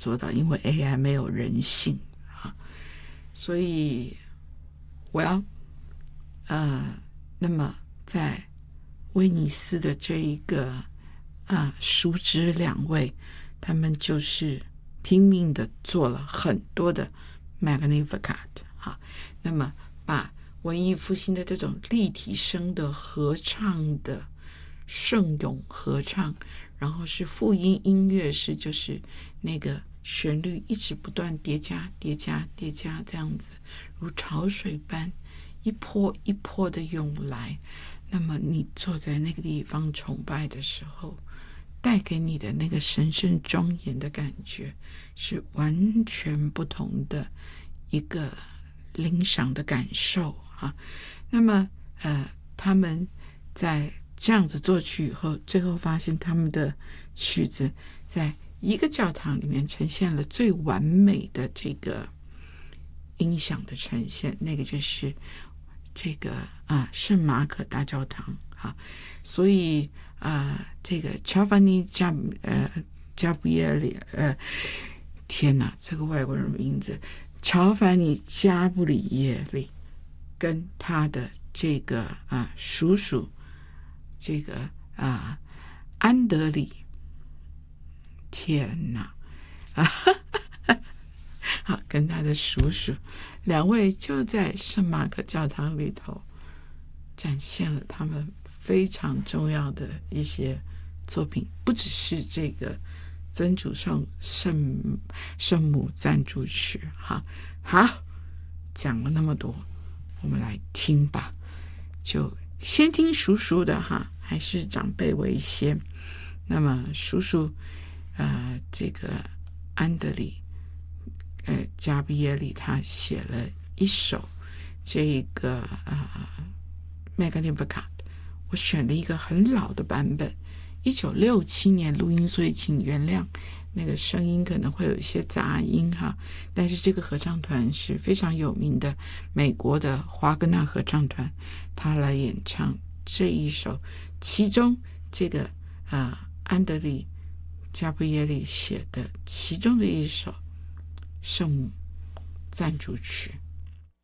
做到，因为 AI 没有人性啊。所以那么在威尼斯的这一个叔侄两位，他们就是拼命的做了很多的 Magnificat 那么把文艺复兴的这种立体声的合唱的圣咏合唱，然后是复音音乐，是就是那个旋律一直不断叠加叠加叠加，这样子如潮水般一波一波的涌来。那么你坐在那个地方崇拜的时候，带给你的那个神圣庄严的感觉是完全不同的一个领赏的感受那么他们在这样子作曲以后，最后发现他们的曲子在一个教堂里面呈现了最完美的这个音响的呈现，那个就是这个圣马可大教堂所以这个乔凡尼加布耶里天哪，这个外国人名字乔凡尼加布里耶利跟他的这个叔叔这个安德里，天哪跟他的叔叔两位就在圣马可教堂里头展现了他们非常重要的一些作品，不只是这个真主圣母赞主曲好，讲了那么多，我们来听吧，就先听叔叔的还是长辈为先。那么叔叔这个安德里加比耶里他写了一首这个Magnificat， 我选了一个很老的版本，1967年录音，所以请原谅那个声音可能会有一些杂音但是这个合唱团是非常有名的美国的华格纳合唱团，他来演唱这一首，其中这个安德里加布耶里写的其中的一首圣母赞主曲。